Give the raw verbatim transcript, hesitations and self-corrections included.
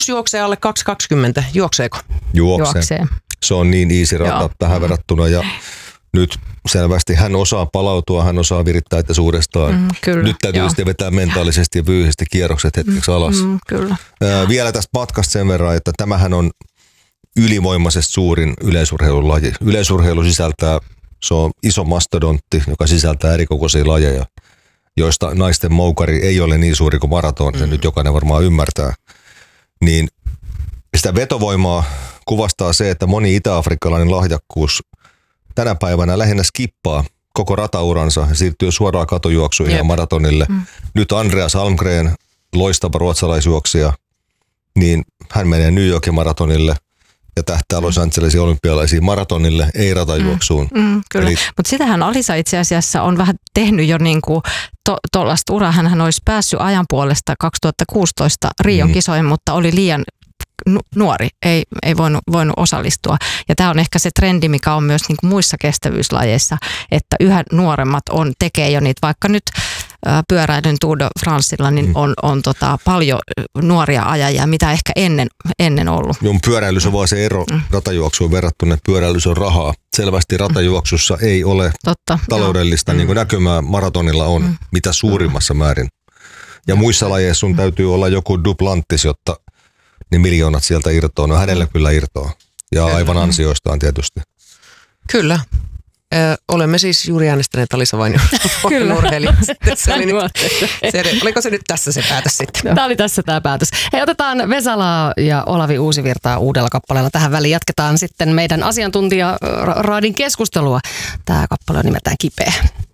juoksee alle kaksi kaksikymmentä. Juokseeko? Juoksee. Juoksee. Se on niin easy rata Joo. tähän verrattuna ja nyt selvästi hän osaa palautua, hän osaa virittää itse uudestaan. Mm, kyllä, nyt täytyy joo. sitten vetää mentaalisesti ja fyysisesti kierrokset hetkeksi alas. Mm, kyllä. Ää, vielä tästä matkasta sen verran, että tämähän on ylivoimaisesti suurin yleisurheilulaji. Yleisurheilu sisältää, se on iso mastodontti, joka sisältää erikokoisia lajeja, joista naisten moukari ei ole niin suuri kuin maraton, se mm. nyt jokainen varmaan ymmärtää. Niin sitä vetovoimaa kuvastaa se, että moni itä-afrikkalainen lahjakkuus tänä päivänä lähinnä skippaa koko ratauransa ja siirtyy suoraan katojuoksuihin ja maratonille. Mm. Nyt Andreas Almgren, loistava ruotsalaisjuoksija, niin hän menee New Yorkin maratonille ja tähtää Los Angelesin olympialaisiin maratonille, ei ratajuoksuun. Mm, mm, kyllä, Eli mutta sitähän Alisa itse asiassa on vähän tehnyt jo niin kuin tuollaista to, uraa. Hänhän olisi päässyt ajan puolesta kaksituhattakuusitoista Rion mm. kisoihin, mutta oli liian nuori, ei, ei voinut, voinut osallistua. Ja tämä on ehkä se trendi, mikä on myös niin kuin muissa kestävyyslajeissa, että yhä nuoremmat on, tekee jo niitä, vaikka nyt ä, pyöräilyn Tour de Francella, niin on, on tota, paljon nuoria ajajia, mitä ehkä ennen, ennen ollut. Joo, pyöräilys on vaan se ero mm. ratajuoksuun verrattuna, että pyöräilys on rahaa. Selvästi ratajuoksussa mm. ei ole Totta, taloudellista niin kuin näkymää, maratonilla on mm. mitä suurimmassa määrin. Ja muissa lajeissa sun täytyy olla joku Duplantis, jotta ne miljoonat sieltä irtoaa. No hänellä kyllä irtoaa. Ja kyllä. Aivan ansioistaan tietysti. Kyllä. Ö, olemme siis juuri äänestäneet Alisa Vainiolle urheilijaksi. Se oli nyt, se, oliko se nyt tässä se päätös sitten? Tämä oli tässä tämä päätös. Hei, otetaan Vesalaa ja Olavi Uusivirtaa uudella kappaleella tähän väliin. Jatketaan sitten meidän asiantuntijaraadin keskustelua. Tämä kappale on nimeltään Kipeä.